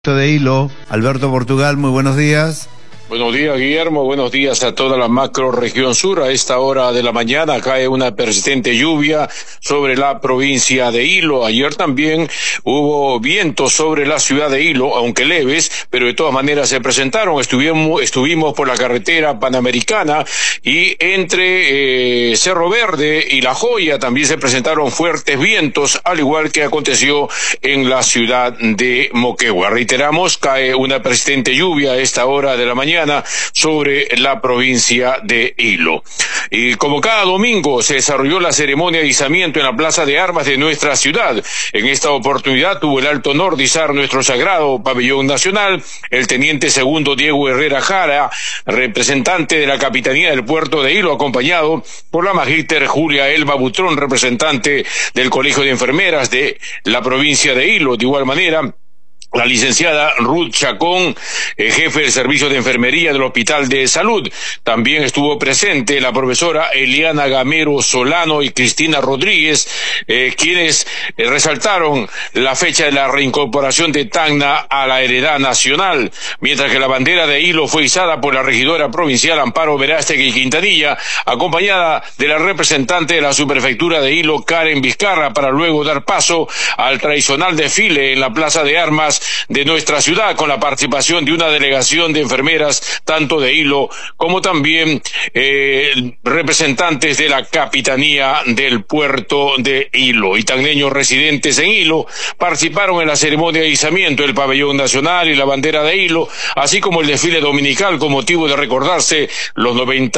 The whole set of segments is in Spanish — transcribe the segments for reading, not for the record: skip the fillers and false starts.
De Hilo, Alberto Portugal, muy buenos días. Buenos días, Guillermo, buenos días a toda la macrorregión sur. A esta hora de la mañana cae una persistente lluvia sobre la provincia de Hilo. Ayer también hubo vientos sobre la ciudad de Hilo, aunque leves, pero de todas maneras se presentaron. Estuvimos por la carretera panamericana y entre Cerro Verde y La Joya también se presentaron fuertes vientos, al igual que aconteció en la ciudad de Moquegua. Reiteramos, cae una persistente lluvia a esta hora de la mañana sobre la provincia de Hilo. Y como cada domingo se desarrolló la ceremonia de izamiento en la Plaza de Armas de nuestra ciudad. En esta oportunidad tuvo el alto honor de izar nuestro sagrado pabellón nacional el teniente segundo Diego Herrera Jara, representante de la Capitanía del Puerto de Hilo, acompañado por la magíster Julia Elba Butrón, representante del Colegio de Enfermeras de la provincia de Hilo. De igual manera, la licenciada Ruth Chacón, jefe del servicio de enfermería del Hospital de Salud. También estuvo presente la profesora Eliana Gamero Solano y Cristina Rodríguez, quienes resaltaron la fecha de la reincorporación de Tacna a la heredad nacional, mientras que la bandera de Hilo fue izada por la regidora provincial Amparo Verástegui Quintanilla, acompañada de la representante de la subprefectura de Hilo, Karen Vizcarra, para luego dar paso al tradicional desfile en la Plaza de Armas de nuestra ciudad, con la participación de una delegación de enfermeras tanto de Hilo como también representantes de la Capitanía del Puerto de Hilo. Y tacneños residentes en Hilo participaron en la ceremonia de izamiento del pabellón nacional y la bandera de Hilo, así como el desfile dominical con motivo de recordarse los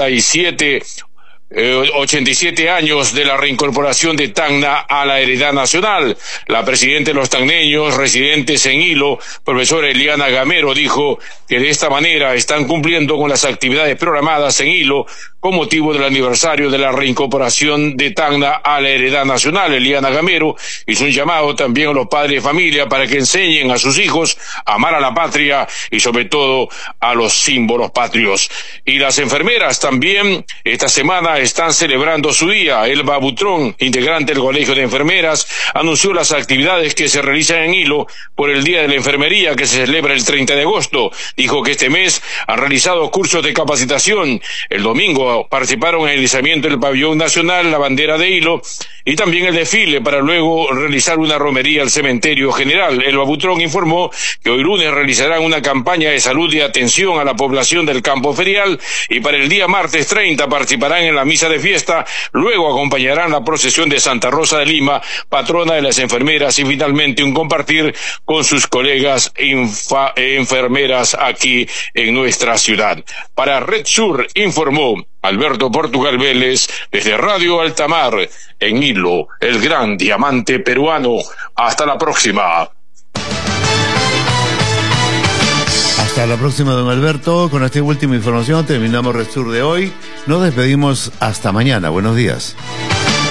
87 años de la reincorporación de Tacna a la heredad nacional. La presidenta de los tacneños residentes en Hilo, profesora Eliana Gamero, dijo que de esta manera están cumpliendo con las actividades programadas en Hilo con motivo del aniversario de la reincorporación de Tacna a la heredad nacional. Eliana Gamero hizo un llamado también a los padres de familia para que enseñen a sus hijos a amar a la patria y sobre todo a los símbolos patrios. Y las enfermeras también esta semana están celebrando su día. Elba Butrón, integrante del Colegio de Enfermeras, anunció las actividades que se realizan en Hilo por el Día de la Enfermería, que se celebra el 30 de agosto. Dijo que este mes han realizado cursos de capacitación. El domingo participaron en el izamiento del pabellón nacional, la bandera de Hilo y también el desfile, para luego realizar una romería al cementerio general. Elba Butrón informó que hoy lunes realizarán una campaña de salud y atención a la población del campo ferial, y para el día martes 30 participarán en la misa de fiesta, luego acompañarán la procesión de Santa Rosa de Lima, patrona de las enfermeras, y finalmente un compartir con sus colegas enfermeras aquí en nuestra ciudad. Para Red Sur informó Alberto Portugal Vélez desde Radio Altamar en Hilo, el gran diamante peruano. Hasta la próxima. Hasta la próxima, don Alberto. Con esta última información terminamos Red Sur de hoy. Nos despedimos hasta mañana. Buenos días.